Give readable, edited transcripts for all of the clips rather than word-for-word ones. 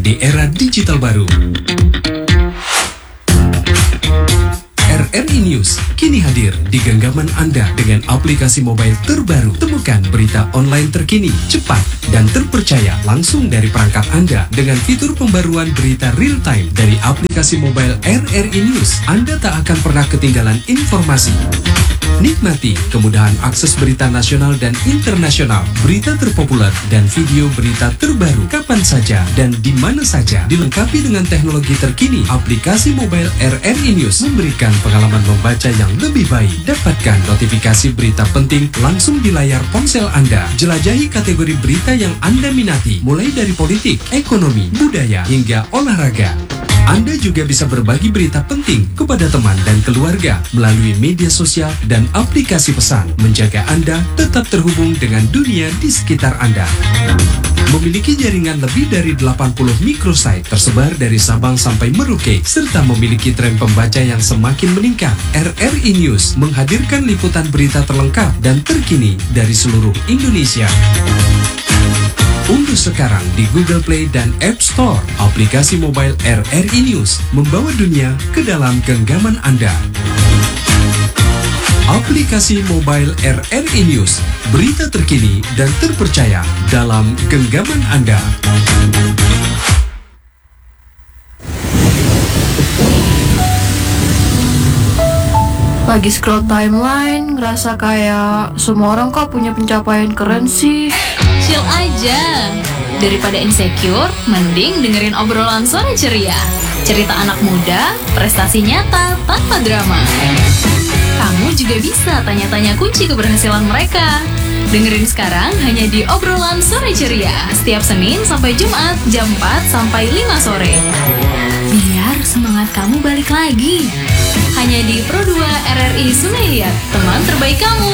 di era digital baru. RRI News kini hadir di genggaman Anda dengan aplikasi mobile terbaru. Temukan berita online terkini, cepat, dan terpercaya langsung dari perangkat Anda dengan fitur pembaruan berita real time dari aplikasi mobile RRI News. Anda tak akan pernah ketinggalan informasi. Nikmati kemudahan akses berita nasional dan internasional, berita terpopuler, dan video berita terbaru kapan saja dan di mana saja. Dilengkapi dengan teknologi terkini, aplikasi mobile RRI News memberikan pengalaman membaca yang lebih baik. Dapatkan notifikasi berita penting langsung di layar ponsel Anda. Jelajahi kategori berita yang Anda minati, mulai dari politik, ekonomi, budaya, hingga olahraga. Anda juga bisa berbagi berita penting kepada teman dan keluarga melalui media sosial dan aplikasi pesan, menjaga Anda tetap terhubung dengan dunia di sekitar Anda. Memiliki jaringan lebih dari 80 microsite tersebar dari Sabang sampai Merauke, serta memiliki tren pembaca yang semakin meningkat. RRI News menghadirkan liputan berita terlengkap dan terkini dari seluruh Indonesia. Unduh sekarang di Google Play dan App Store aplikasi mobile RRI News, membawa dunia ke dalam genggaman Anda. Aplikasi mobile RRI News, berita terkini dan terpercaya dalam genggaman Anda. Lagi scroll timeline, ngerasa kayak semua orang kok punya pencapaian keren sih. Chill aja. Daripada insecure, mending dengerin obrolan sore ceria. Cerita anak muda, prestasi nyata tanpa drama. Kamu juga bisa tanya-tanya kunci keberhasilan mereka. Dengerin sekarang hanya di obrolan sore ceria. Setiap Senin sampai Jumat jam 4 sampai 5 sore. Biar semangat kamu balik lagi. Hanya di Pro 2 RRI Sungai Liat, teman terbaik kamu.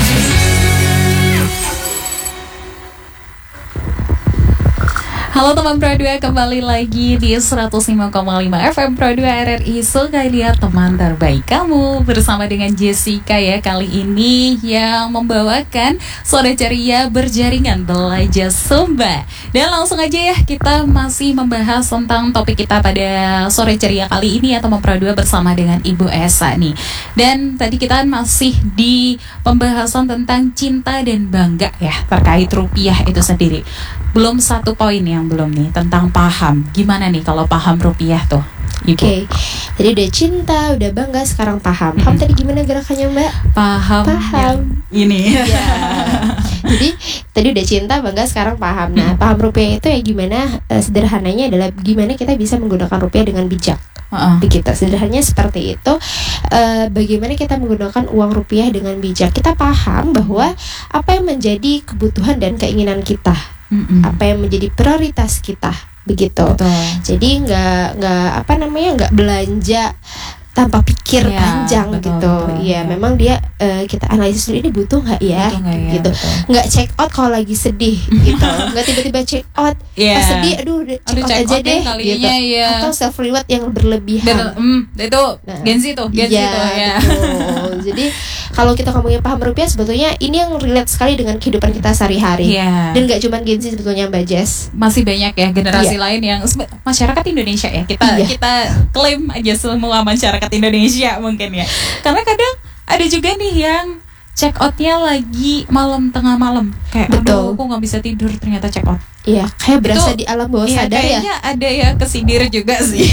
Halo teman Pro 2, kembali lagi di 105,5 FM Pro 2 RRI Sungai Liat, teman terbaik kamu. Bersama dengan Jessica ya, kali ini yang membawakan Sore Ceria Berjaringan Belajar Sumba. Dan langsung aja ya, kita masih membahas tentang topik kita pada Sore Ceria kali ini ya teman Pro 2 bersama dengan Ibu Esa nih. Dan tadi kita masih di pembahasan tentang cinta dan bangga ya, terkait rupiah itu sendiri. Belum satu poin yang belum nih, tentang paham. Gimana nih kalau paham rupiah tuh, Ibu? Oke, tadi udah cinta, udah bangga, sekarang paham. Paham tadi gimana gerakannya Mbak? Paham. Ini. Ya. Jadi tadi udah cinta, bangga, sekarang paham. Nah, paham rupiah itu ya gimana? Sederhananya adalah gimana kita bisa menggunakan rupiah dengan bijak. Begitu, sederhananya seperti itu. Bagaimana kita menggunakan uang rupiah dengan bijak? Kita paham bahwa apa yang menjadi kebutuhan dan keinginan kita, apa yang menjadi prioritas kita, begitu. Betul. Jadi nggak belanja tanpa pikir panjang, betul, gitu. Iya, memang dia kita analisis dulu, ini butuh nggak ya, gitu. Nggak check out kalau lagi sedih, gitu. Nggak tiba-tiba check out pas sedih, check out aja deh, gitu. Atau self reward yang berlebihan. Itu Gen Z tuh, ya. Jadi kalau kita ngomongin paham rupiah, sebetulnya ini yang relate sekali dengan kehidupan kita sehari-hari. Dan nggak cuma Gen Z sebetulnya Mbak Jess. Masih banyak ya generasi lain yang masyarakat Indonesia ya. Kita klaim aja semua masyarakat Indonesia mungkin ya. Karena kadang ada juga nih yang check outnya lagi tengah malam. Kayak aduh, aku nggak bisa tidur, ternyata check out. Iya, kayak berasa di alam bawah sadar ya. Kayaknya ada ya kesindir juga sih.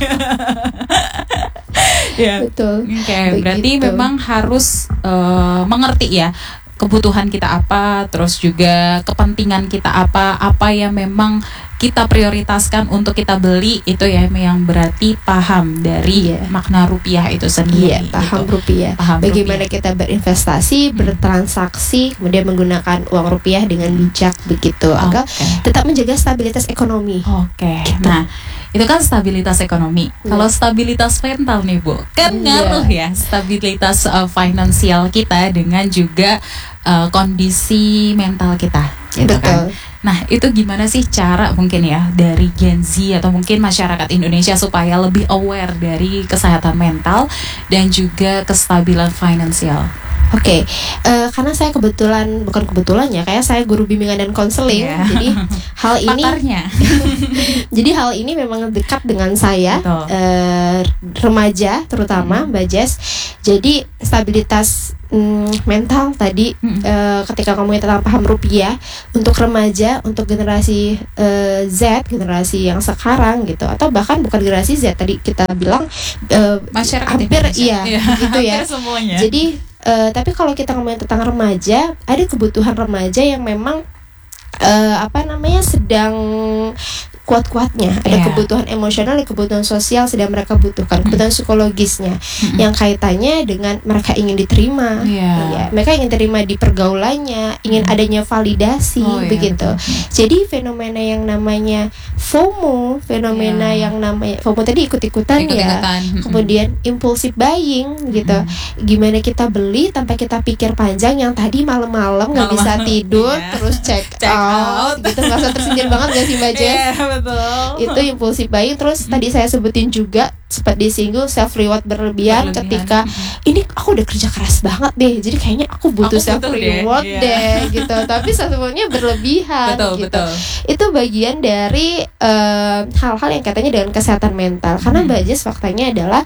Ya. Betul. Berarti memang harus mengerti ya kebutuhan kita apa, terus juga kepentingan kita apa yang memang kita prioritaskan untuk kita beli, itu ya yang berarti paham dari makna rupiah itu sendiri. Paham gitu. Rupiah. Bagaimana kita berinvestasi, bertransaksi, kemudian menggunakan uang rupiah dengan bijak, begitu, agar tetap menjaga stabilitas ekonomi. Gitu. Nah, itu kan stabilitas ekonomi. Kalau stabilitas mental nih Bu, kan ngaruh ya stabilitas finansial kita dengan juga kondisi mental kita, gitu kan. Nah, itu gimana sih cara mungkin ya dari Gen Z atau mungkin masyarakat Indonesia supaya lebih aware dari kesehatan mental dan juga kestabilan finansial? karena saya bukan kebetulan ya, kayak saya guru bimbingan dan konseling. Jadi hal ini jadi hal ini memang dekat dengan saya, remaja terutama Mbak Jess. Jadi stabilitas mental tadi, ketika ngomongin tentang paham rupiah untuk remaja, untuk generasi Z, generasi yang sekarang gitu, atau bahkan bukan generasi Z, tadi kita bilang masyarakat hampir Indonesia. gitu ya. Semuanya. Jadi tapi kalau kita ngomongin tentang remaja, ada kebutuhan remaja yang memang sedang kuat-kuatnya, ada kebutuhan emosional, ada kebutuhan sosial sedang mereka butuhkan, kebutuhan psikologisnya yang kaitannya dengan mereka ingin diterima, ya, mereka ingin terima di pergaulannya, ingin adanya validasi, begitu. Jadi fenomena yang namanya FOMO, yang namanya FOMO tadi ikut-ikutan ya, kemudian impulsive buying gitu, gimana kita beli tanpa kita pikir panjang, yang tadi malam-malam nggak bisa tidur, terus check out gitu, nggak usah tersindir banget gak sih Mbak Jess? Betul. Itu impulsif buying. Terus tadi saya sebutin juga sempat disinggung self reward berlebihan ketika ini aku udah kerja keras banget deh, jadi kayaknya aku butuh self reward deh gitu, tapi sebenarnya berlebihan. Betul. Itu bagian dari hal-hal yang katanya dengan kesehatan mental. Karena Mbak Jess, faktanya adalah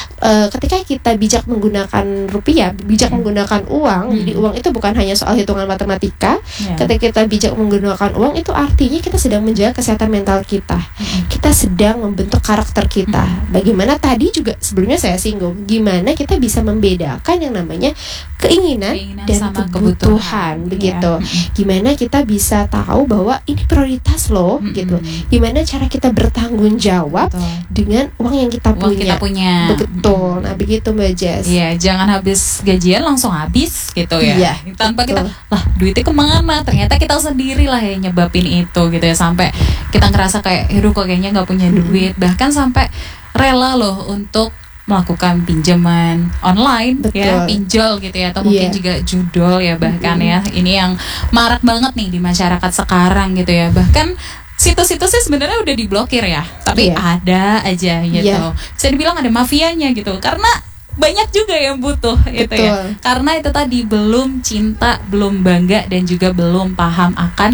ketika kita bijak menggunakan rupiah, bijak menggunakan uang, jadi uang itu bukan hanya soal hitungan matematika. Ketika kita bijak menggunakan uang, itu artinya kita sedang menjaga kesehatan mental kita. Kita sedang membentuk karakter kita. Bagaimana tadi juga sebelumnya saya singgung, gimana kita bisa membedakan yang namanya keinginan dan kebutuhan, begitu. Gimana kita bisa tahu bahwa ini prioritas loh, gitu. Gimana cara kita bertanggung jawab dengan uang yang kita punya. Betul. Nah, begitu Mbak Jess. Iya, jangan habis gajian langsung habis gitu ya. Tanpa kita, lah duitnya kemana? Ternyata kita sendiri lah yang nyebabin itu gitu ya. Sampai kita ngerasa kayak, aduh kok kayaknya gak punya duit. Bahkan sampai rela loh untuk melakukan pinjaman online, ya, pinjol gitu ya, atau mungkin juga judol ya, bahkan ya, ini yang marak banget nih di masyarakat sekarang gitu ya. Bahkan situs-situsnya sebenarnya udah diblokir ya, tapi ada aja gitu. Bisa dibilang ada mafianya gitu, karena banyak juga yang butuh itu ya. Karena itu tadi belum cinta, belum bangga, dan juga belum paham akan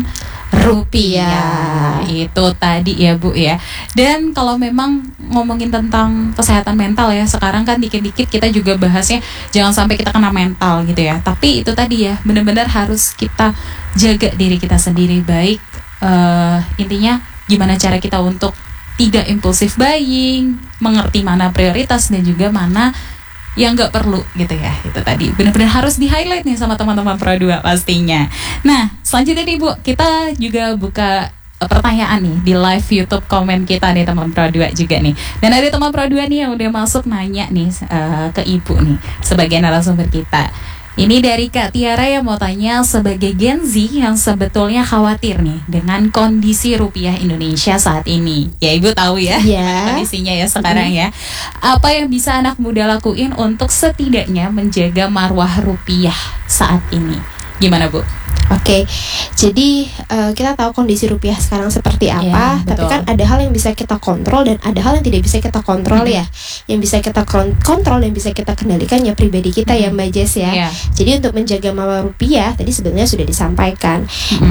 rupiah. Itu tadi ya Bu ya. Dan kalau memang ngomongin tentang kesehatan mental ya, sekarang kan dikit-dikit kita juga bahasnya jangan sampai kita kena mental gitu ya. Tapi itu tadi ya, benar-benar harus kita jaga diri kita sendiri baik. Intinya gimana cara kita untuk tidak impulsif buying, mengerti mana prioritas dan juga mana yang nggak perlu gitu ya. Itu tadi benar-benar harus di-highlight nih sama teman-teman Pro 2 pastinya. Nah, selanjutnya nih Bu, kita juga buka pertanyaan nih di live YouTube komen kita nih teman Pro 2 juga nih. Dan ada teman Pro 2 nih yang udah masuk nanya nih ke Ibu nih sebagai narasumber kita. Ini dari Kak Tiara yang mau tanya, sebagai Gen Z yang sebetulnya khawatir nih dengan kondisi rupiah Indonesia saat ini. Ya Ibu tahu ya, kondisinya ya sekarang ya. Apa yang bisa anak muda lakuin untuk setidaknya menjaga marwah rupiah saat ini? Gimana Bu? Oke, jadi kita tahu kondisi rupiah sekarang seperti apa, tapi kan ada hal yang bisa kita kontrol dan ada hal yang tidak bisa kita kontrol ya. Yang bisa kita kontrol dan bisa kita kendalikan ya pribadi kita ya Mbak Jess ya. Jadi untuk menjaga marwah rupiah tadi sebenarnya sudah disampaikan.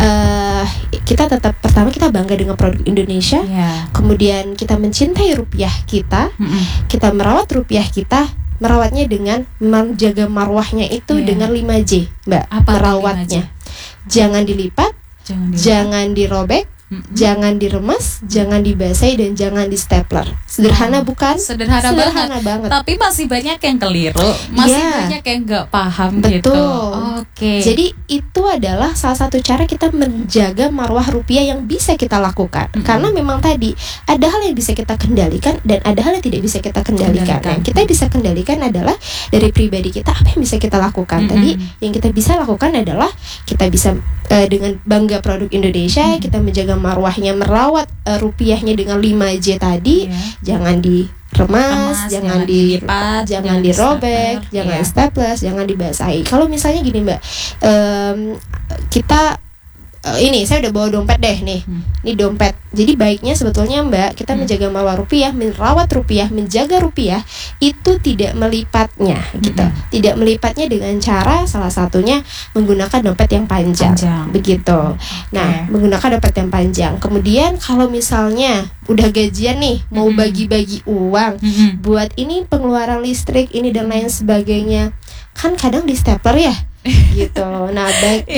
Kita tetap, pertama kita bangga dengan produk Indonesia, kemudian kita mencintai rupiah kita, kita merawat rupiah kita. Merawatnya dengan menjaga marwahnya itu dengan 5J Mbak. Apa merawatnya? Jangan dilipat, jangan dirobek, jangan diremas, jangan dibasahi, dan jangan di stapler. Sederhana bukan? Sederhana banget. Tapi masih banyak yang keliru, masih banyak yang nggak paham. Betul. Gitu. Oke. Jadi itu adalah salah satu cara kita menjaga marwah rupiah yang bisa kita lakukan. Karena memang tadi ada hal yang bisa kita kendalikan dan ada hal yang tidak bisa kita kendalikan. Yang kita bisa kendalikan adalah dari pribadi kita, apa yang bisa kita lakukan. Tadi yang kita bisa lakukan adalah kita bisa dengan bangga produk Indonesia, kita menjaga marwahnya, merawat rupiahnya dengan 5J tadi. Jangan diremas, jangan dilipat, jangan dirobek, jangan staples, jangan dibasahi. Kalau misalnya gini Mbak, kita ini saya udah bawa dompet deh nih. Ini dompet. Jadi baiknya sebetulnya Mbak, kita menjaga marwah rupiah, merawat rupiah, menjaga rupiah itu tidak melipatnya gitu. Tidak melipatnya dengan cara salah satunya menggunakan dompet yang panjang. Begitu. Nah, menggunakan dompet yang panjang. Kemudian kalau misalnya udah gajian nih, mau bagi-bagi uang buat ini pengeluaran listrik ini dan lain sebagainya. Kan kadang di stapler ya. Gitu. Nah,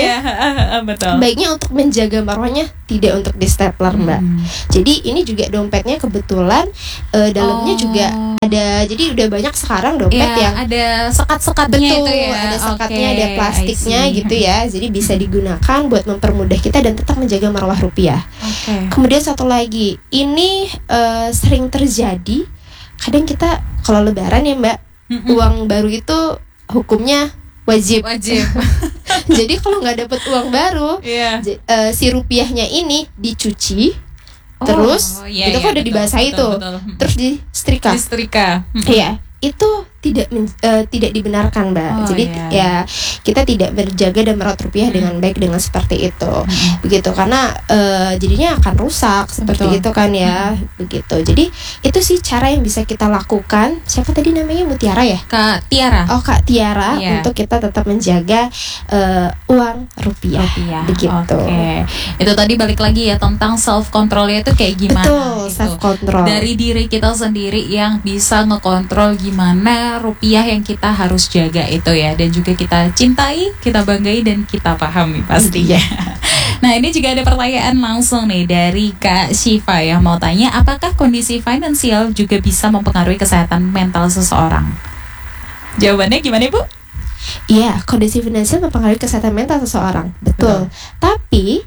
baiknya untuk menjaga marwahnya tidak untuk di stapler Mbak. Jadi ini juga dompetnya kebetulan dalamnya juga ada. Jadi udah banyak sekarang dompet yang ada sekat-sekatnya itu ya. Ada sekatnya, ada plastiknya gitu ya. Jadi bisa digunakan buat mempermudah kita dan tetap menjaga marwah rupiah. Kemudian satu lagi, ini sering terjadi. Kadang kita kalau lebaran ya Mbak, uang baru itu hukumnya wajib. Jadi kalau nggak dapat uang baru, si rupiahnya ini dicuci, terus itu kan udah dibasahi tuh, terus disetrika. Iya, itu tidak dibenarkan Mbak. Jadi ya kita tidak berjaga dan merawat rupiah dengan baik dengan seperti itu. Begitu, karena jadinya akan rusak seperti itu kan ya. Begitu. Jadi itu sih cara yang bisa kita lakukan. Siapa tadi namanya, Mutiara ya? Kak Tiara. Oh, Kak Tiara, untuk kita tetap menjaga uang rupiah. Begitu. Itu tadi balik lagi ya tentang self controlnya itu kayak gimana? Betul, self control. Dari diri kita sendiri yang bisa ngekontrol gimana rupiah yang kita harus jaga itu ya, dan juga kita cintai, kita banggai, dan kita pahami pastinya. Nah, ini juga ada pertanyaan langsung nih dari Kak Syifa ya, mau tanya apakah kondisi finansial juga bisa mempengaruhi kesehatan mental seseorang? Jawabannya gimana Ibu? Iya, kondisi finansial mempengaruhi kesehatan mental seseorang, betul. Tapi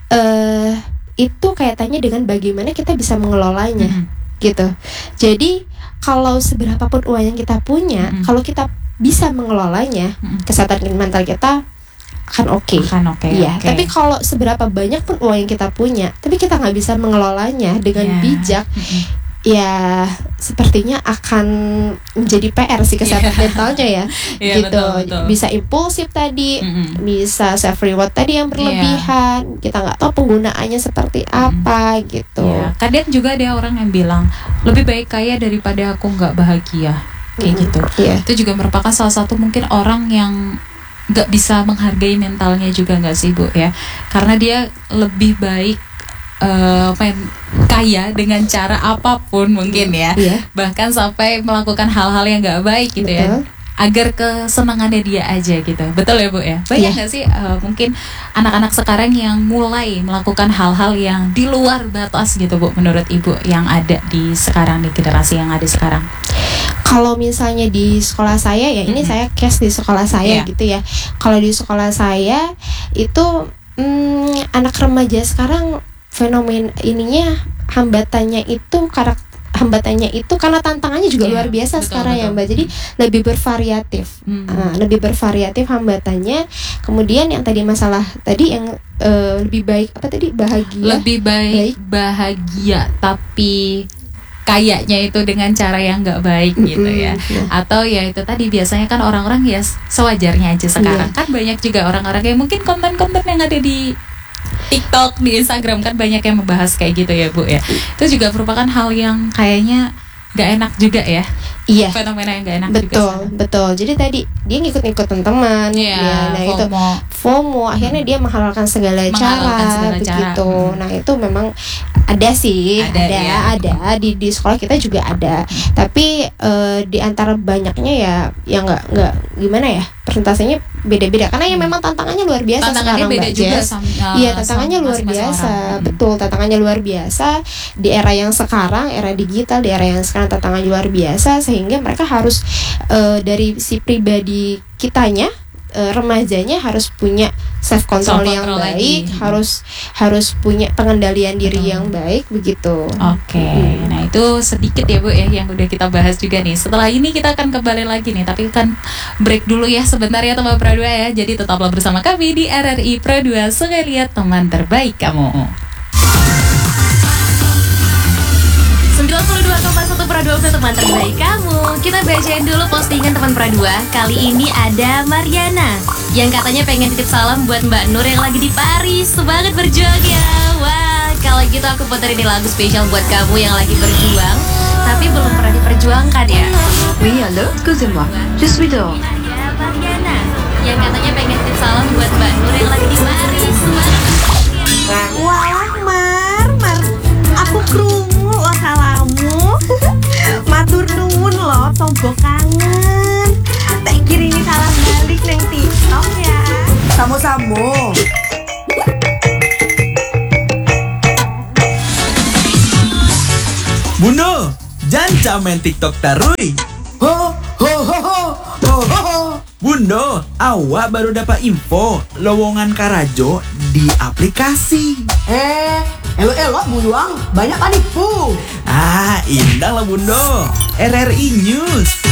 itu kaitannya dengan bagaimana kita bisa mengelolanya, gitu. Jadi kalau seberapapun uang yang kita punya, kalau kita bisa mengelolanya, kesehatan mental kita akan oke. Iya. Tapi kalau seberapa banyak pun uang yang kita punya, tapi kita nggak bisa mengelolanya dengan bijak, ya sepertinya akan menjadi PR sih kesehatan mentalnya ya. Gitu. Betul. Bisa impulsif tadi, bisa self reward tadi yang berlebihan. Kita nggak tahu penggunaannya seperti apa gitu. Kadang juga ada orang yang bilang lebih baik kaya daripada aku nggak bahagia, kayak gitu. Itu juga merupakan salah satu mungkin orang yang nggak bisa menghargai mentalnya juga, nggak sih Bu ya? Karena dia lebih baik kaya dengan cara apapun mungkin ya, bahkan sampai melakukan hal-hal yang nggak baik gitu ya, agar kesenangannya dia aja gitu. Betul ya Bu ya? Banyak nggak sih mungkin anak-anak sekarang yang mulai melakukan hal-hal yang di luar batas gitu Bu, menurut Ibu, yang ada di sekarang, di generasi yang ada sekarang? Kalau misalnya di sekolah saya ya, ini saya case di sekolah saya gitu ya. Kalau di sekolah saya itu anak remaja sekarang fenomen ininya hambatannya itu karena tantangannya juga luar biasa sekarang ya Mbak. Jadi lebih bervariatif, lebih bervariatif hambatannya. Kemudian yang tadi masalah tadi yang lebih baik apa tadi, bahagia. Lebih baik bahagia tapi kayaknya itu dengan cara yang nggak baik gitu ya. Atau ya itu tadi biasanya kan orang-orang ya sewajarnya aja sekarang. Kan banyak juga orang-orang yang mungkin konten-konten yang ada di TikTok, di Instagram kan banyak yang membahas kayak gitu ya Bu ya. Itu juga merupakan hal yang kayaknya gak enak juga ya. Iya. Fenomena yang gak enak juga. Betul. Jadi tadi dia ngikut-ngikut teman, nah FOMO. Itu FOMO. Akhirnya dia menghalalkan segala cara begitu. Nah itu memang ada sih, ada di sekolah kita juga ada. Tapi di antara banyaknya ya nggak gimana ya, persentasenya beda-beda karena ya memang tantangannya luar biasa sekarang beda juga iya, tantangannya luar biasa. Betul, tantangannya luar biasa di era yang sekarang, era digital, di era yang sekarang tantangannya luar biasa, sehingga mereka harus dari si pribadi kitanya, remajanya harus punya self control yang baik, harus punya pengendalian diri yang baik begitu. Nah itu sedikit ya Bu ya yang udah kita bahas juga nih. Setelah ini kita akan kembali lagi nih, tapi kan break dulu ya sebentar ya teman Pro 2 ya. Jadi tetaplah bersama kami di RRI Pro 2, Sungai Liat, teman terbaik kamu. 92,1 Pro 2 teman terbaik kamu. Kita bacain dulu postingan teman Pro 2. Kali ini ada Mariana. yang katanya pengen titip salam buat Mbak Nur yang lagi di Paris. Semangat berjuang ya. Wah, kalau gitu aku puterin ini lagu spesial buat kamu yang lagi berjuang tapi belum pernah diperjuangkan ya. Oui, allô, excusez-moi, je suis dehors. Ada Bang Yana yang katanya pengen titip salam buat Mbak Nur yang lagi di Paris. Walah Mar, aku krungu lo salamu. Matur nuwun lo, tombo kangen. Tak kirimi salam balik neng TikTok ya. Samo-samo. Bunda, jangan main TikTok tarui. Ho ho ho ho ho ho ho. Bunda, awak baru dapat info lowongan Karajo di aplikasi. Elok-elok buyuang, banyak panipu. Indah lah Bunda. RRI News.